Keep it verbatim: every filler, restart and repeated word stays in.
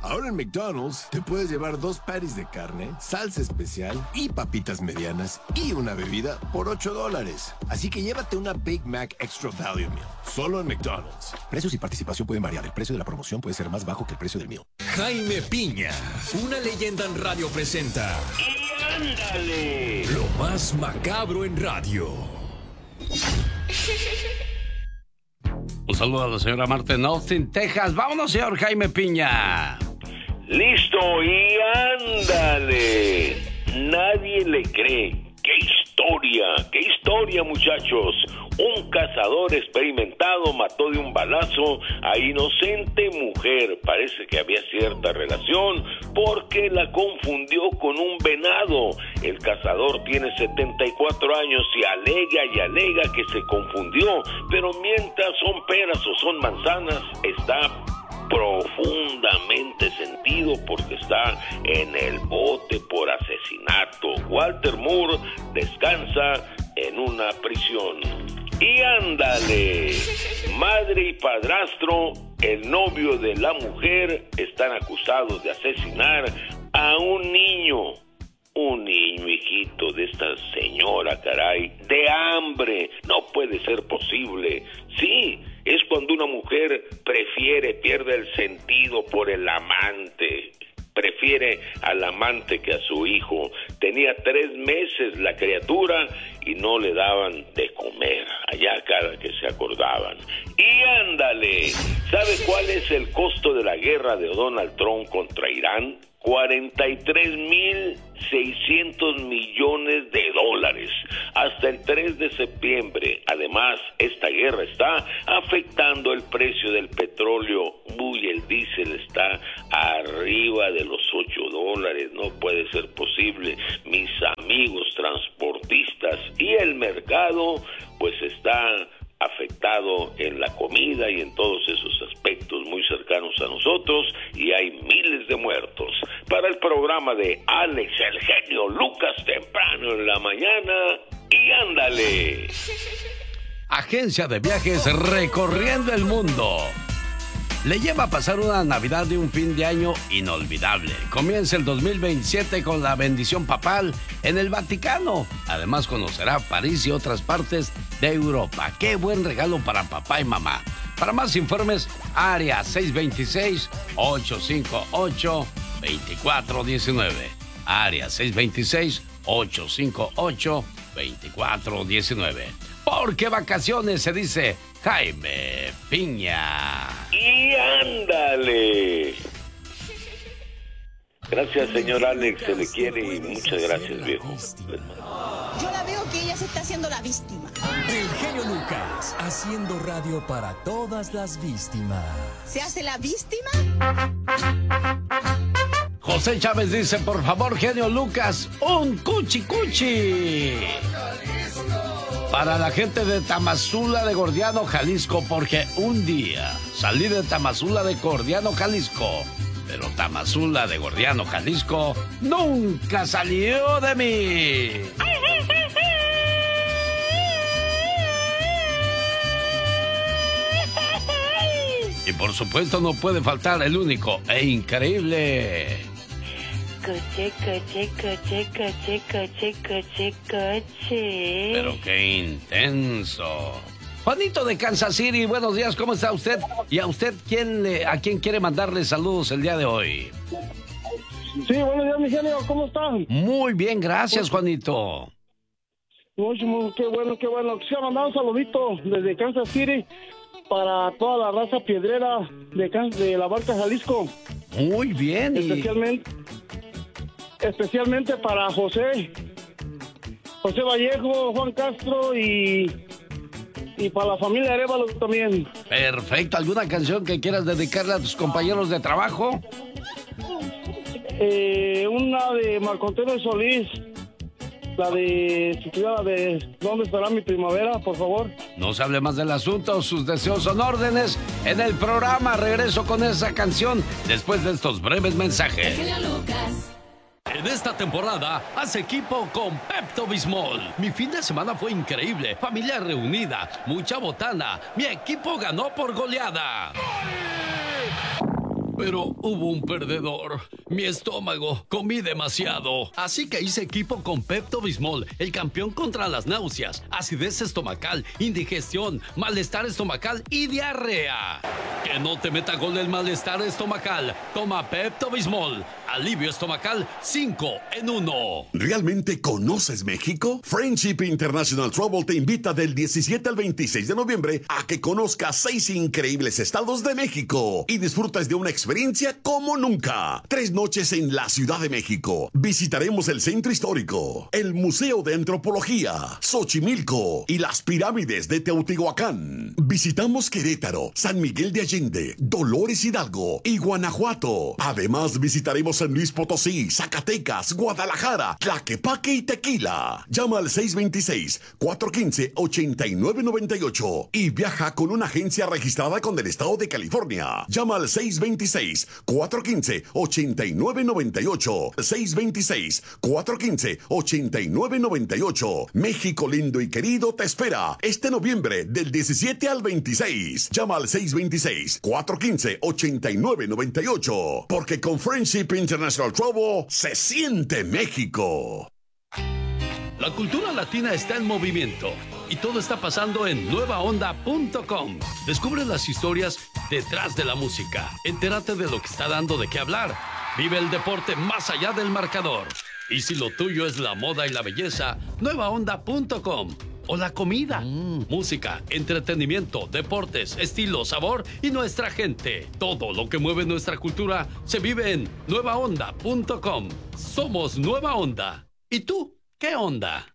Ahora en McDonald's te puedes llevar dos patties de carne, salsa especial y papitas medianas y una bebida por ocho dólares. Así que llévate una Big Mac Extra Value Meal, solo en McDonald's. Precios y participación pueden variar. El precio de la promoción puede ser más bajo que el precio del meal. Jaime Piña, una leyenda en radio presenta. ¡Y ándale! Lo más macabro en radio. Un saludo a la señora Marta en Austin, Texas. Vámonos, señor Jaime Piña. Listo, y ándale. Nadie le cree. ¡Qué historia! ¡Qué historia, muchachos! Un cazador experimentado mató de un balazo a inocente mujer. Parece que había cierta relación porque la confundió con un venado. El cazador tiene setenta y cuatro años y alega y alega que se confundió. Pero mientras son peras o son manzanas, está profundamente sentido porque está en el bote por asesinato. Walter Moore descansa en una prisión. Y ándale, madre y padrastro, el novio de la mujer, están acusados de asesinar a un niño. Un niño, hijito, de esta señora, caray, de hambre. No puede ser posible. Sí, es cuando una mujer prefiere, pierde el sentido por el amante. Prefiere al amante que a su hijo. Tenía tres meses la criatura y no le daban de comer, allá cada que se acordaban. Y ándale, ¿sabe cuál es el costo de la guerra de Donald Trump contra Irán? cuarenta y tres mil seiscientos millones de dólares hasta el tres de septiembre. Además, esta guerra está afectando el precio del petróleo. Uy, el diésel está arriba de los ocho dólares. No puede ser posible. Mis amigos transportistas y el mercado, pues está afectado en la comida y en todos esos aspectos muy cercanos a nosotros, y hay miles de muertos. Para el programa de Alex el genio Lucas, temprano en la mañana, y ándale. Agencia de viajes recorriendo el mundo le lleva a pasar una Navidad y un fin de año inolvidable. Comienza el dos mil veintisiete con la bendición papal en el Vaticano. Además conocerá París y otras partes de Europa. ¡Qué buen regalo para papá y mamá! Para más informes, área seis dos seis, ocho cinco ocho, dos cuatro uno nueve. Área seis dos seis, ocho cinco ocho, dos cuatro uno nueve. Porque vacaciones se dice Jaime Piña. Y ándale. Gracias, señor Alex, se le quiere y muchas gracias, viejo. Yo la veo que ella se está haciendo la víctima. El genio Lucas, haciendo radio para todas las víctimas. ¿Se hace la víctima? José Chávez dice, por favor, genio Lucas, un cuchi cuchi para la gente de Tamazula de Gordiano, Jalisco, porque un día salí de Tamazula de Gordiano, Jalisco, pero Tamazula de Gordiano, Jalisco nunca salió de mí. Y por supuesto no puede faltar el único e increíble Coche, coche, coche, coche, coche, coche, coche. Pero qué intenso. Juanito de Kansas City, buenos días, ¿cómo está usted? ¿Y a usted quién le, a quién quiere mandarle saludos el día de hoy? Sí, buenos días, mi genio, ¿cómo están? Muy bien, gracias, Juanito. Muy, muy, qué bueno, qué bueno. Quisiera mandar un saludito desde Kansas City para toda la raza piedrera de, de la Barca Jalisco. Muy bien. Especialmente... Especialmente para José, José Vallejo, Juan Castro y, y para la familia Arévalo también. Perfecto. ¿Alguna canción que quieras dedicarle a tus compañeros de trabajo? Eh, una de Marco Antonio Solís, la de, si quiera, la de ¿Dónde estará mi primavera, por favor? No se hable más del asunto, sus deseos son órdenes. En el programa regreso con esa canción después de estos breves mensajes. En esta temporada, haz equipo con Pepto-Bismol. Mi fin de semana fue increíble. Familia reunida, mucha botana. Mi equipo ganó por goleada. Pero hubo un perdedor. Mi estómago. Comí demasiado. Así que hice equipo con Pepto-Bismol, el campeón contra las náuseas, acidez estomacal, indigestión, malestar estomacal y diarrea. Que no te meta gol el malestar estomacal. Toma Pepto-Bismol. Alivio estomacal cinco en uno. ¿Realmente conoces México? Friendship International Travel te invita del diecisiete al veintiséis de noviembre a que conozcas seis increíbles estados de México y disfrutes de una experiencia como nunca. Tres noches en la Ciudad de México. Visitaremos el Centro Histórico, el Museo de Antropología, Xochimilco y las pirámides de Teotihuacán. Visitamos Querétaro, San Miguel de Allende, Dolores Hidalgo y Guanajuato. Además, visitaremos San Luis Potosí, Zacatecas, Guadalajara, Tlaquepaque y Tequila. Llama al seis dos seis, cuatro uno cinco, ocho nueve nueve ocho y viaja con una agencia registrada con el estado de California. Llama al seis dos seis, cuatro uno cinco, ocho nueve nueve ocho. seis dos seis, cuatro uno cinco, ocho nueve nueve ocho. México lindo y querido te espera este noviembre del diecisiete al veintiséis. Llama al seis dos seis, cuatro uno cinco, ocho nueve nueve ocho. Porque con Friendship International Travel se siente México. La cultura latina está en movimiento y todo está pasando en nueva onda punto com. Descubre las historias detrás de la música. Entérate de lo que está dando de qué hablar. Vive el deporte más allá del marcador. Y si lo tuyo es la moda y la belleza, nueva onda punto com. O la comida, mm. música, entretenimiento, deportes, estilo, sabor y nuestra gente. Todo lo que mueve nuestra cultura se vive en nueva onda punto com. Somos Nueva Onda. ¿Y tú? ¿Qué onda?